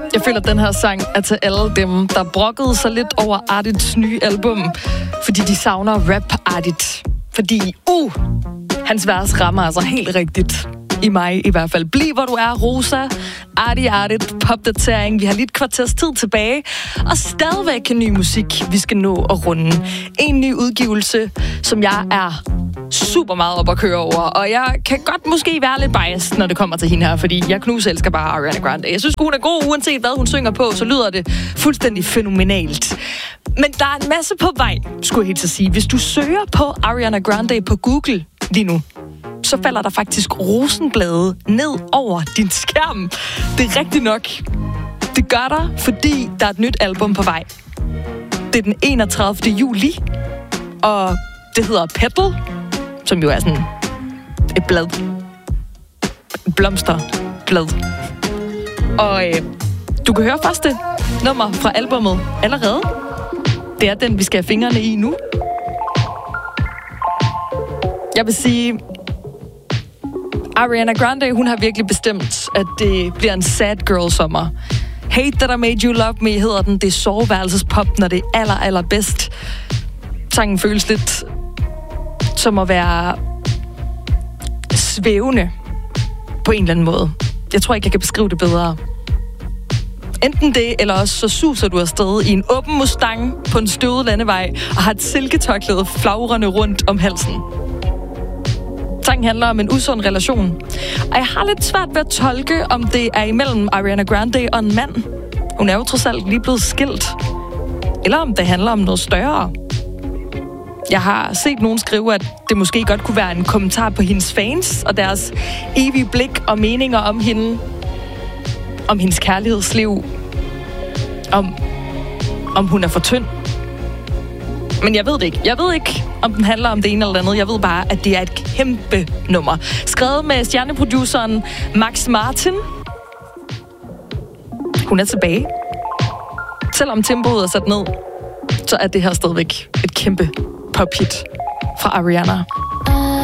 Jeg føler, at den her sang er til alle dem, der brokkede sig lidt over Ardits nye album, fordi de savner rap Ardit. Fordi, hans vers rammer altså helt rigtigt. I mig i hvert fald. Bliv hvor du er, Rosa. Ardit, popdatering. Vi har lige et kvarters tid tilbage. Og stadigvæk ny musik, vi skal nå at runde. En ny udgivelse, som jeg er super meget op at køre over. Og jeg kan godt måske være lidt biased, når det kommer til hende her, fordi jeg elsker bare Ariana Grande. Jeg synes, hun er god, uanset hvad hun synger på, så lyder det fuldstændig fænomenalt. Men der er en masse på vej, skulle jeg helt til sige. Hvis du søger på Ariana Grande på Google lige nu, så falder der faktisk rosenblade ned over din skærm. Det er rigtigt nok. Det gør der, fordi der er et nyt album på vej. Det er den 31. juli, og det hedder Petal, som jo er sådan et blad. Et blomsterblad. Og du kan høre første nummer fra albummet allerede. Det er den, vi skal have fingrene i nu. Jeg vil sige, Ariana Grande, hun har virkelig bestemt, at det bliver en sad girl sommer. Hate That I Made You Love Me hedder den. Det er soveværelsespop, når det er allerbedst. Sangen føles lidt som at være svævende på en eller anden måde. Jeg tror ikke, jeg kan beskrive det bedre. Enten det, eller også så suser du afsted i en åben Mustang på en støvet landevej og har et silketørklæde flagrende rundt om halsen. Sangen handler om en usund relation. Og jeg har lidt svært ved at tolke, om det er imellem Ariana Grande og en mand. Hun er jo trods alt lige blevet skilt. Eller om det handler om noget større. Jeg har set nogen skrive, at det måske godt kunne være en kommentar på hendes fans og deres evige blik og meninger om hende. Om hendes kærlighedsliv. Om hun er for tynd. Men jeg ved det ikke. Jeg ved ikke, om den handler om det ene eller andet. Jeg ved bare, at det er et kæmpe nummer. Skrevet med stjerneproduceren Max Martin. Hun er tilbage. Selvom tempoet er sat ned, så er det her stadigvæk et kæmpe pophit fra Ariana.